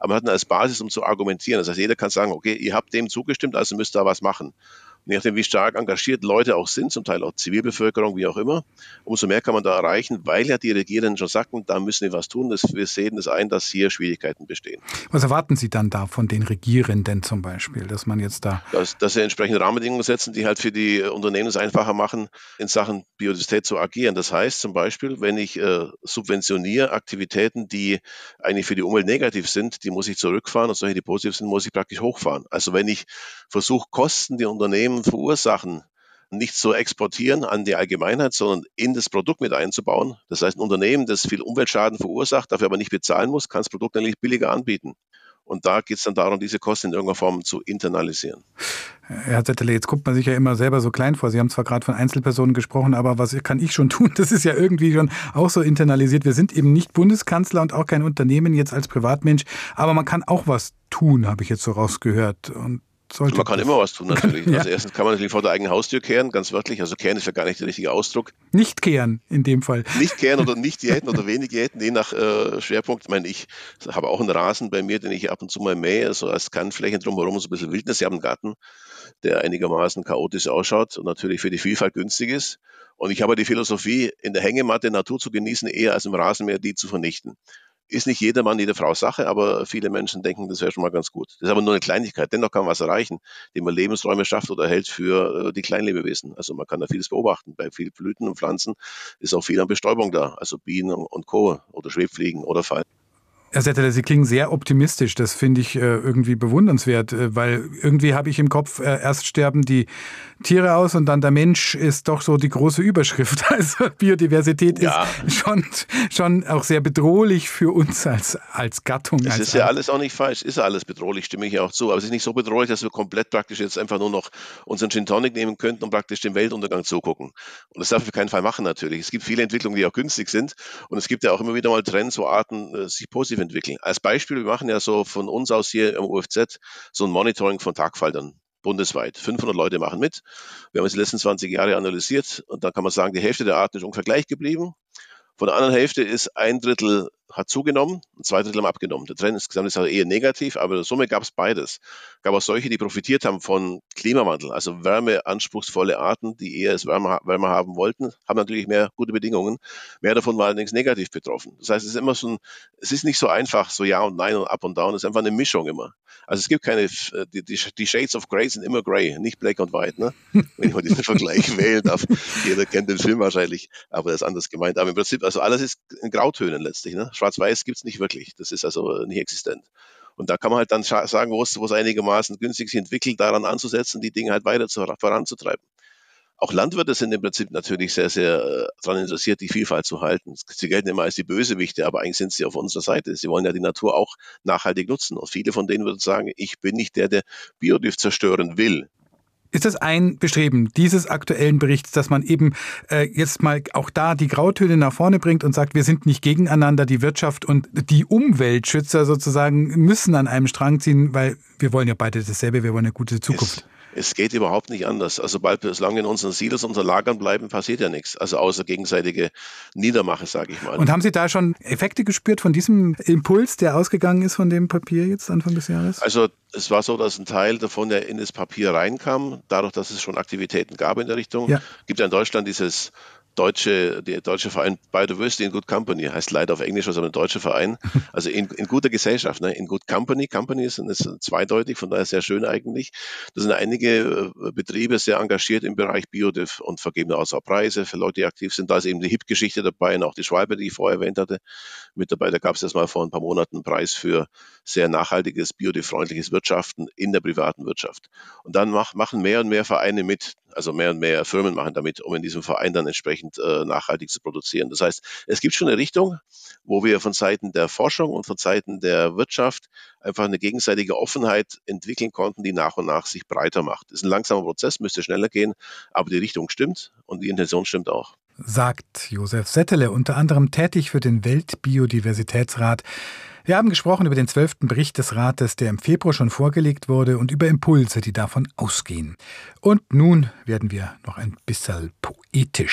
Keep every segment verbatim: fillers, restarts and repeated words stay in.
aber man hat ihn als Basis, um zu argumentieren. Das heißt, jeder kann sagen, okay, ihr habt dem zugestimmt, also müsst ihr was machen. Und je nachdem, wie stark engagiert Leute auch sind, zum Teil auch Zivilbevölkerung, wie auch immer, umso mehr kann man da erreichen, weil ja die Regierenden schon sagten, da müssen wir was tun. Das, wir sehen das ein, dass hier Schwierigkeiten bestehen. Was erwarten Sie dann da von den Regierenden zum Beispiel, dass man jetzt da... Dass, dass sie entsprechende Rahmenbedingungen setzen, die halt für die Unternehmen es einfacher machen, in Sachen Biodiversität zu agieren. Das heißt zum Beispiel, wenn ich äh, subventioniere Aktivitäten, die eigentlich für die Umwelt negativ sind, die muss ich zurückfahren und solche, die positiv sind, muss ich praktisch hochfahren. Also wenn ich versuche, Kosten, die Unternehmen verursachen, nicht zu exportieren an die Allgemeinheit, sondern in das Produkt mit einzubauen. Das heißt, ein Unternehmen, das viel Umweltschaden verursacht, dafür aber nicht bezahlen muss, kann das Produkt natürlich billiger anbieten. Und da geht es dann darum, diese Kosten in irgendeiner Form zu internalisieren. Herr Zettele, jetzt guckt man sich ja immer selber so klein vor. Sie haben zwar gerade von Einzelpersonen gesprochen, aber was kann ich schon tun? Das ist ja irgendwie schon auch so internalisiert. Wir sind eben nicht Bundeskanzler und auch kein Unternehmen jetzt als Privatmensch. Aber man kann auch was tun, habe ich jetzt so rausgehört. Und sollte man kann immer was tun, natürlich. Ja. Also erstens kann man natürlich vor der eigenen Haustür kehren, ganz wörtlich. Also kehren ist ja gar nicht der richtige Ausdruck. Nicht kehren in dem Fall. Nicht kehren oder nicht jäten oder wenig jäten, je nach äh, Schwerpunkt. Ich meine, ich habe auch einen Rasen bei mir, den ich ab und zu mal mähe, so als Kannflächen drumherum, so ein bisschen Wildnis. Ich habe einen Garten, der einigermaßen chaotisch ausschaut und natürlich für die Vielfalt günstig ist. Und ich habe die Philosophie, in der Hängematte Natur zu genießen, eher als im Rasenmäher die zu vernichten. Ist nicht jedermann, jede Frau Sache, aber viele Menschen denken, das wäre schon mal ganz gut. Das ist aber nur eine Kleinigkeit. Dennoch kann man was erreichen, indem man Lebensräume schafft oder erhält für äh, die Kleinlebewesen. Also man kann da vieles beobachten. Bei vielen Blüten und Pflanzen ist auch viel an Bestäubung da. Also Bienen und Co. oder Schwebfliegen oder Fallen. Herr Zettele, Sie klingen sehr optimistisch. Das finde ich äh, irgendwie bewundernswert, äh, weil irgendwie habe ich im Kopf, äh, erst sterben die Tiere aus und dann der Mensch ist doch so die große Überschrift. Also Biodiversität ja. ist schon, schon auch sehr bedrohlich für uns als, als Gattung. Es als ist ja alles auch nicht falsch, ist ja alles bedrohlich, stimme ich ja auch zu. Aber es ist nicht so bedrohlich, dass wir komplett praktisch jetzt einfach nur noch unseren Gin Tonic nehmen könnten und praktisch dem Weltuntergang zugucken. Und das darf auf keinen Fall machen natürlich. Es gibt viele Entwicklungen, die auch günstig sind. Und es gibt ja auch immer wieder mal Trends, wo Arten äh, sich positiv entwickeln. Als Beispiel, wir machen ja so von uns aus hier im U F Z so ein Monitoring von Tagfaltern. Bundesweit. fünfhundert Leute machen mit. Wir haben es die letzten zwanzig Jahre analysiert und da kann man sagen, die Hälfte der Arten ist ungefähr gleich geblieben. Von der anderen Hälfte ist ein Drittel hat zugenommen und zwei Drittel haben abgenommen. Der Trend insgesamt ist also eher negativ, aber in der Summe gab es beides. Es gab auch solche, die profitiert haben von Klimawandel, also wärmeanspruchsvolle Arten, die eher es wärmer, wärmer haben wollten, haben natürlich mehr gute Bedingungen. Mehr davon war allerdings negativ betroffen. Das heißt, es ist immer so ein, es ist nicht so einfach, so Ja und Nein und Up und Down, es ist einfach eine Mischung immer. Also es gibt keine, die, die, die Shades of Grey sind immer grey, nicht black und white, ne? Wenn ich mal diesen Vergleich wählen darf. Jeder kennt den Film wahrscheinlich, aber das ist anders gemeint. Aber im Prinzip, also alles ist in Grautönen letztlich, ne? Schwarz-Weiß gibt es nicht wirklich. Das ist also nicht existent. Und da kann man halt dann sagen, wo es, wo es einigermaßen günstig sich entwickelt, daran anzusetzen, die Dinge halt weiter zu, voranzutreiben. Auch Landwirte sind im Prinzip natürlich sehr, sehr äh, daran interessiert, die Vielfalt zu halten. Sie gelten immer als die Bösewichte, aber eigentlich sind sie auf unserer Seite. Sie wollen ja die Natur auch nachhaltig nutzen. Und viele von denen würden sagen, ich bin nicht der, der Biodiversität zerstören will. Ist das ein Bestreben dieses aktuellen Berichts, dass man eben äh, jetzt mal auch da die Grautöne nach vorne bringt und sagt, wir sind nicht gegeneinander, die Wirtschaft und die Umweltschützer sozusagen müssen an einem Strang ziehen, weil wir wollen ja beide dasselbe, wir wollen eine gute Zukunft. Es Es geht überhaupt nicht anders. Also sobald wir solange in unseren Silos, unseren Lagern bleiben, passiert ja nichts. Also außer gegenseitige Niedermache, sage ich mal. Und haben Sie da schon Effekte gespürt von diesem Impuls, der ausgegangen ist von dem Papier jetzt Anfang des Jahres? Also es war so, dass ein Teil davon ja in das Papier reinkam, dadurch, dass es schon Aktivitäten gab in der Richtung. Ja. Gibt ja in Deutschland dieses deutsche, der deutsche Verein Biodiversity in Good Company, heißt leider auf Englisch, also ein deutscher Verein, also in, in guter Gesellschaft, ne? In Good Company, Company ist, ist zweideutig, von daher sehr schön eigentlich. Da sind einige Betriebe sehr engagiert im Bereich Biodiv und vergeben auch Preise für Leute, die aktiv sind. Da ist eben die H I P-Geschichte dabei und auch die Schwalbe, die ich vorher erwähnt hatte, mit dabei. Da gab es erst mal vor ein paar Monaten einen Preis für sehr nachhaltiges, biodiv-freundliches Wirtschaften in der privaten Wirtschaft. Und dann mach, machen mehr und mehr Vereine mit, also mehr und mehr Firmen machen damit, um in diesem Verein dann entsprechend äh, nachhaltig zu produzieren. Das heißt, es gibt schon eine Richtung, wo wir von Seiten der Forschung und von Seiten der Wirtschaft einfach eine gegenseitige Offenheit entwickeln konnten, die nach und nach sich breiter macht. Das ist ein langsamer Prozess, müsste schneller gehen, aber die Richtung stimmt und die Intention stimmt auch. Sagt Josef Zettele, unter anderem tätig für den Weltbiodiversitätsrat. Wir haben gesprochen über den zwölften Bericht des Rates, der im Februar schon vorgelegt wurde, und über Impulse, die davon ausgehen. Und nun werden wir noch ein bisschen poetisch.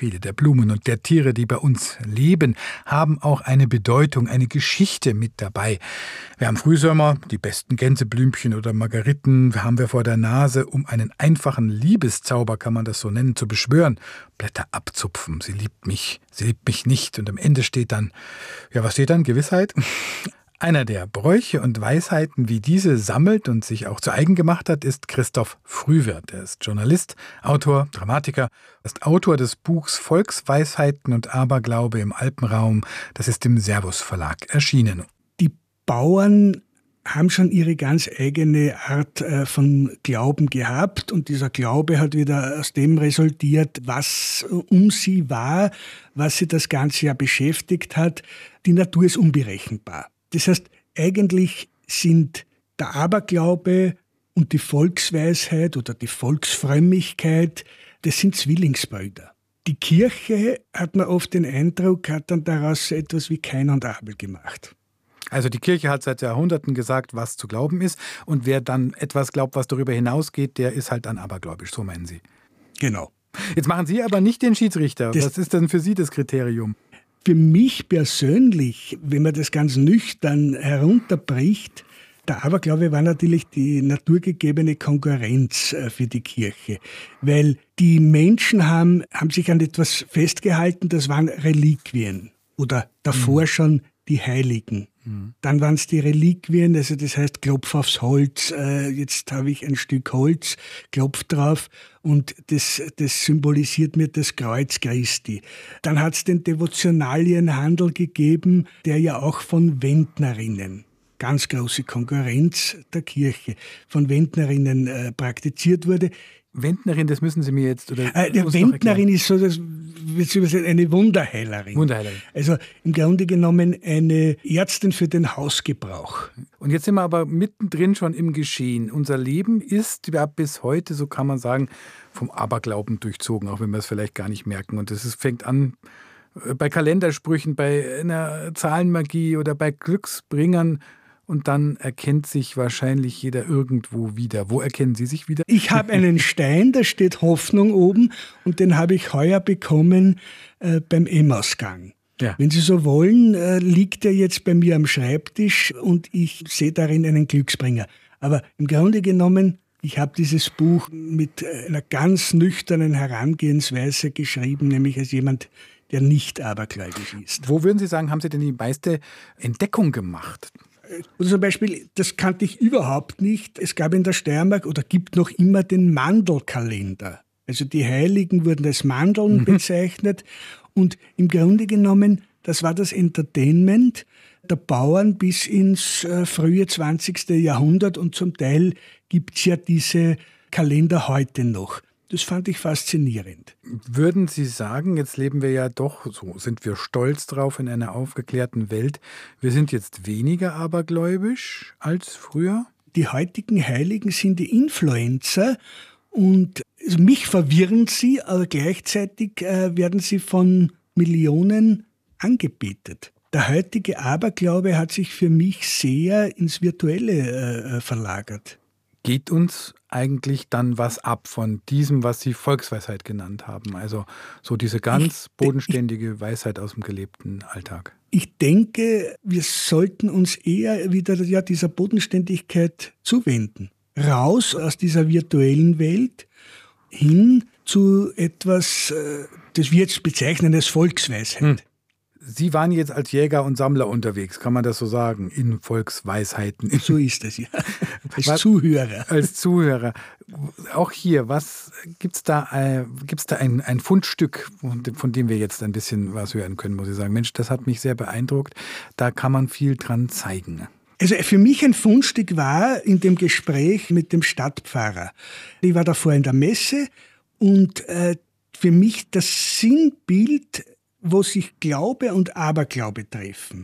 Viele der Blumen und der Tiere, die bei uns leben, haben auch eine Bedeutung, eine Geschichte mit dabei. Wir haben Frühsommer, die besten Gänseblümchen oder Margeriten haben wir vor der Nase, um einen einfachen Liebeszauber, kann man das so nennen, zu beschwören. Blätter abzupfen, sie liebt mich, sie liebt mich nicht. Und am Ende steht dann, ja, was steht dann? Gewissheit? Einer, der Bräuche und Weisheiten wie diese sammelt und sich auch zu eigen gemacht hat, ist Christoph Frühwirth. Er ist Journalist, Autor, Dramatiker, ist Autor des Buchs Volksweisheiten und Aberglaube im Alpenraum. Das ist im Servus Verlag erschienen. Die Bauern haben schon ihre ganz eigene Art von Glauben gehabt und dieser Glaube hat wieder aus dem resultiert, was um sie war, was sie das ganze Jahr beschäftigt hat. Die Natur ist unberechenbar. Das heißt, eigentlich sind der Aberglaube und die Volksweisheit oder die Volksfrömmigkeit, das sind Zwillingsbrüder. Die Kirche, hat man oft den Eindruck, hat dann daraus etwas wie Kain und Abel gemacht. Also die Kirche hat seit Jahrhunderten gesagt, was zu glauben ist. Und wer dann etwas glaubt, was darüber hinausgeht, der ist halt dann abergläubisch, so meinen Sie. Genau. Jetzt machen Sie aber nicht den Schiedsrichter. Das was ist denn für Sie das Kriterium? Für mich persönlich, wenn man das ganz nüchtern herunterbricht, der Aberglaube war natürlich die naturgegebene Konkurrenz für die Kirche. Weil die Menschen haben, haben sich an etwas festgehalten, das waren Reliquien. Oder davor mhm. schon die Heiligen. Mhm. Dann waren es die Reliquien, also das heißt Klopf aufs Holz, äh, jetzt habe ich ein Stück Holz, Klopf drauf und das, das symbolisiert mir das Kreuz Christi. Dann hat es den Devotionalienhandel gegeben, der ja auch von Wendnerinnen, ganz große Konkurrenz der Kirche, von Wendnerinnen äh, praktiziert wurde. Wendnerin, das müssen Sie mir jetzt... Oder äh, der Wendnerin ist so, das wird eine Wunderheilerin. Wunderheilerin. Also im Grunde genommen eine Ärztin für den Hausgebrauch. Und jetzt sind wir aber mittendrin schon im Geschehen. Unser Leben ist ja bis heute, so kann man sagen, vom Aberglauben durchzogen, auch wenn wir es vielleicht gar nicht merken. Und es fängt an bei Kalendersprüchen, bei einer Zahlenmagie oder bei Glücksbringern. Und dann erkennt sich wahrscheinlich jeder irgendwo wieder. Wo erkennen Sie sich wieder? Ich habe einen Stein, da steht Hoffnung oben und den habe ich heuer bekommen äh, beim Emmausgang. Ja. Wenn Sie so wollen, äh, liegt er jetzt bei mir am Schreibtisch und ich sehe darin einen Glücksbringer. Aber im Grunde genommen, ich habe dieses Buch mit einer ganz nüchternen Herangehensweise geschrieben, nämlich als jemand, der nicht abergläubisch ist. Wo würden Sie sagen, haben Sie denn die meiste Entdeckung gemacht? Oder zum Beispiel, das kannte ich überhaupt nicht. Es gab in der Steiermark oder gibt noch immer den Mandelkalender. Also die Heiligen wurden als Mandeln mhm. bezeichnet. Und im Grunde genommen, das war das Entertainment der Bauern bis ins äh, frühe zwanzigste Jahrhundert. Und zum Teil gibt es ja diese Kalender heute noch. Das fand ich faszinierend. Würden Sie sagen, jetzt leben wir ja doch, so sind wir stolz drauf, in einer aufgeklärten Welt, wir sind jetzt weniger abergläubisch als früher? Die heutigen Heiligen sind die Influencer und mich verwirren sie, aber gleichzeitig äh, werden sie von Millionen angebetet. Der heutige Aberglaube hat sich für mich sehr ins Virtuelle äh, verlagert. Geht uns eigentlich dann was ab von diesem, was Sie Volksweisheit genannt haben? Also so diese ganz ich, bodenständige ich, Weisheit aus dem gelebten Alltag. Ich denke, wir sollten uns eher wieder ja, dieser Bodenständigkeit zuwenden. Raus aus dieser virtuellen Welt hin zu etwas, das wir jetzt bezeichnen als Volksweisheit. Hm. Sie waren jetzt als Jäger und Sammler unterwegs, kann man das so sagen, in Volksweisheiten. So ist es, ja. Als was, Zuhörer. Als Zuhörer. Auch hier, was gibt's da, äh, gibt's da ein, ein Fundstück, von dem wir jetzt ein bisschen was hören können, muss ich sagen. Mensch, das hat mich sehr beeindruckt. Da kann man viel dran zeigen. Also für mich ein Fundstück war in dem Gespräch mit dem Stadtpfarrer. Ich war davor in der Messe und äh, für mich das Sinnbild, wo sich Glaube und Aberglaube treffen,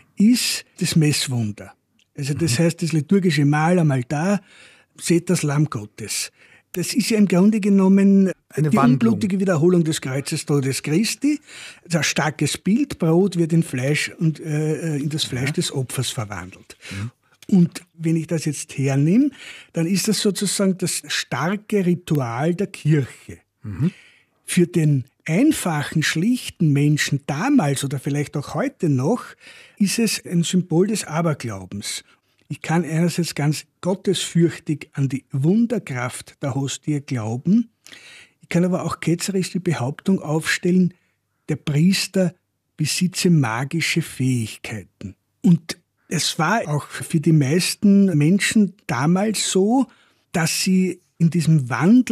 ist das Messwunder. Also das heißt, das liturgische Mahl am Altar, seht das Lamm Gottes. Das ist ja im Grunde genommen eine die Wandlung. Unblutige Wiederholung des Kreuzestodes Christi. Ein starkes Bild, Brot wird in Fleisch und äh, in das Fleisch ja. des Opfers verwandelt. Mhm. Und wenn ich das jetzt hernehme, dann ist das sozusagen das starke Ritual der Kirche. Mhm. Für den einfachen, schlichten Menschen damals oder vielleicht auch heute noch, ist es ein Symbol des Aberglaubens. Ich kann einerseits ganz gottesfürchtig an die Wunderkraft der Hostie glauben. Ich kann aber auch ketzerisch die Behauptung aufstellen, der Priester besitze magische Fähigkeiten. Und es war auch für die meisten Menschen damals so, dass sie in diesem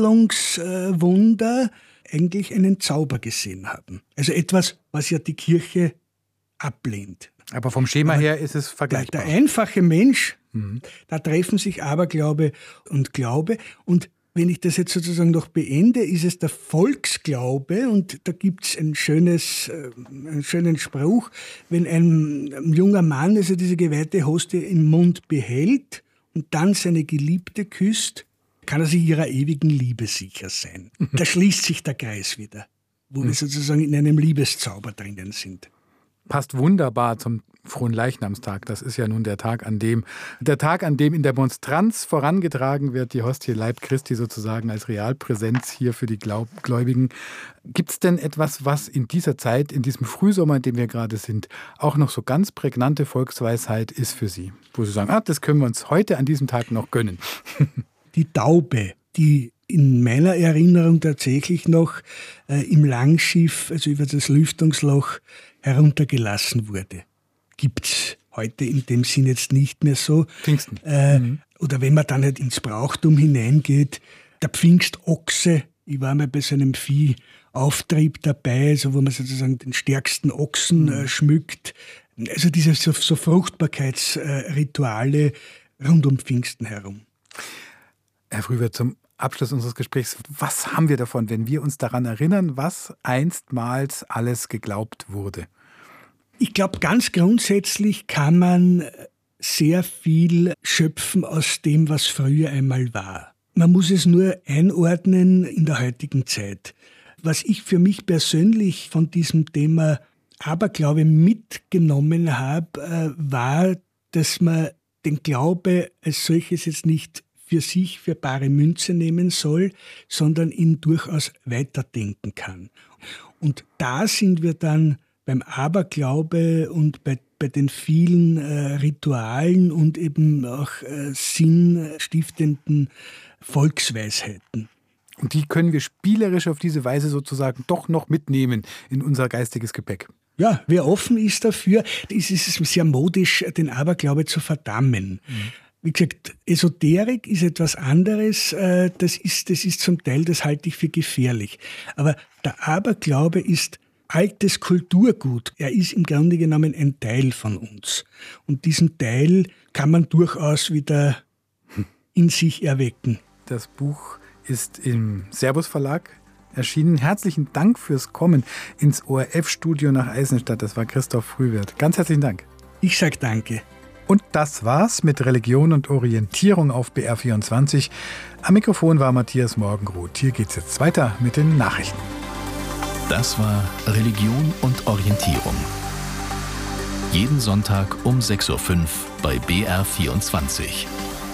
Wandlungswunder eigentlich einen Zauber gesehen haben. Also etwas, was ja die Kirche ablehnt. Aber vom Schema her ist es vergleichbar. Der, der einfache Mensch, mhm. da treffen sich Aberglaube und Glaube. Und wenn ich das jetzt sozusagen noch beende, ist es der Volksglaube. Und da gibt es ein schönes, einen schönen Spruch. Wenn ein, ein junger Mann also diese geweihte Hostie im Mund behält und dann seine Geliebte küsst, kann er sich ihrer ewigen Liebe sicher sein. Da schließt sich der Kreis wieder, wo mhm. wir sozusagen in einem Liebeszauber drinnen sind. Passt wunderbar zum Fronleichnamstag. Das ist ja nun der Tag, an dem der Tag, an dem in der Monstranz vorangetragen wird, die Hostie Leib Christi sozusagen als Realpräsenz hier für die Glaub- Gläubigen. Gibt es denn etwas, was in dieser Zeit, in diesem Frühsommer, in dem wir gerade sind, auch noch so ganz prägnante Volksweisheit ist für Sie? Wo Sie sagen, ah, das können wir uns heute an diesem Tag noch gönnen. Die Taube, die in meiner Erinnerung tatsächlich noch äh, im Langschiff, also über das Lüftungsloch, heruntergelassen wurde. Gibt es heute in dem Sinn jetzt nicht mehr so. Pfingsten. Äh, mhm. Oder wenn man dann halt ins Brauchtum hineingeht, der Pfingstochse, ich war mal bei so einem Viehauftrieb dabei, also wo man sozusagen den stärksten Ochsen äh, schmückt. Also diese so, so Fruchtbarkeitsrituale äh, rund um Pfingsten herum. Herr Frühwirt, zum Abschluss unseres Gesprächs, was haben wir davon, wenn wir uns daran erinnern, was einstmals alles geglaubt wurde? Ich glaube, ganz grundsätzlich kann man sehr viel schöpfen aus dem, was früher einmal war. Man muss es nur einordnen in der heutigen Zeit. Was ich für mich persönlich von diesem Thema Aberglaube mitgenommen habe, war, dass man den Glaube als solches jetzt nicht für sich für bare Münze nehmen soll, sondern ihn durchaus weiterdenken kann. Und da sind wir dann beim Aberglaube und bei, bei den vielen äh, Ritualen und eben auch äh, sinnstiftenden Volksweisheiten. Und die können wir spielerisch auf diese Weise sozusagen doch noch mitnehmen in unser geistiges Gepäck. Ja, wer offen ist dafür, ist es sehr modisch, den Aberglaube zu verdammen. Mhm. Wie gesagt, Esoterik ist etwas anderes, das ist, das ist zum Teil, das halte ich für gefährlich. Aber der Aberglaube ist altes Kulturgut. Er ist im Grunde genommen ein Teil von uns. Und diesen Teil kann man durchaus wieder in sich erwecken. Das Buch ist im Servus Verlag erschienen. Herzlichen Dank fürs Kommen ins O R F-Studio nach Eisenstadt. Das war Christoph Frühwirt. Ganz herzlichen Dank. Ich sage danke. Und das war's mit Religion und Orientierung auf B R vierundzwanzig. Am Mikrofon war Matthias Morgenroth. Hier geht's jetzt weiter mit den Nachrichten. Das war Religion und Orientierung. Jeden Sonntag um sechs Uhr fünf bei B R vierundzwanzig.